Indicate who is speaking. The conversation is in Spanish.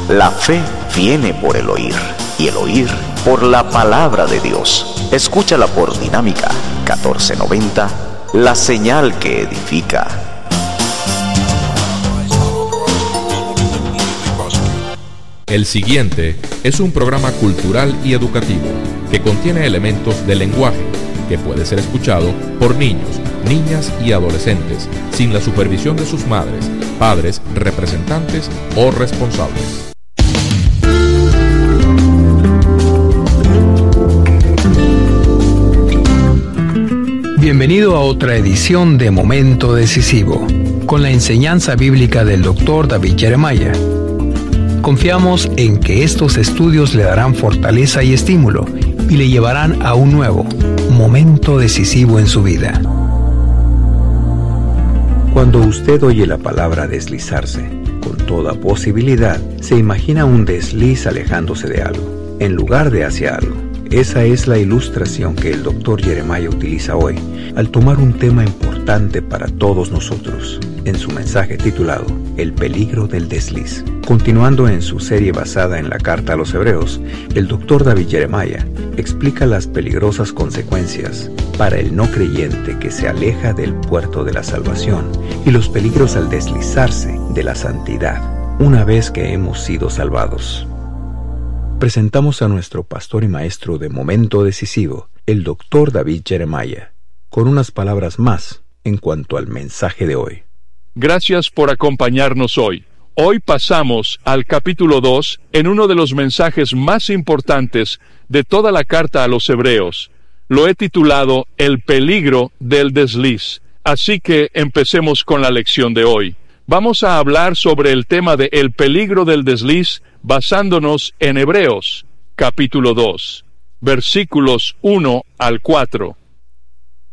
Speaker 1: La fe viene por el oír, y el oír por la palabra de Dios. Escúchala por Dinámica 1490, la señal que edifica.
Speaker 2: El siguiente es un programa cultural y educativo que contiene elementos de lenguaje que puede ser escuchado por niños, niñas y adolescentes sin la supervisión de sus madres, padres, representantes o responsables.
Speaker 3: Bienvenido a otra edición de Momento Decisivo, con la enseñanza bíblica del Dr. David Jeremiah. Confiamos en que estos estudios le darán fortaleza y estímulo y le llevarán a un nuevo momento decisivo en su vida. Cuando usted oye la palabra deslizarse, con toda posibilidad, se imagina un desliz alejándose de algo, en lugar de hacia algo. Esa es la ilustración que el Dr. Jeremiah utiliza hoy, al tomar un tema importante para todos nosotros, en su mensaje titulado El peligro del desliz. Continuando en su serie basada en la carta a los Hebreos, el Dr. David Jeremiah explica las peligrosas consecuencias para el no creyente que se aleja del puerto de la salvación y los peligros al deslizarse de la santidad, una vez que hemos sido salvados. Presentamos a nuestro pastor y maestro de Momento Decisivo, el Dr. David Jeremiah, con unas palabras más en cuanto al mensaje de hoy.
Speaker 4: Gracias por acompañarnos hoy. Hoy pasamos al capítulo 2 en uno de los mensajes más importantes de toda la carta a los Hebreos. Lo he titulado El peligro del desliz. Así que empecemos con la lección de hoy. Vamos a hablar sobre el tema de el peligro del desliz basándonos en Hebreos, capítulo 2, versículos 1 al 4.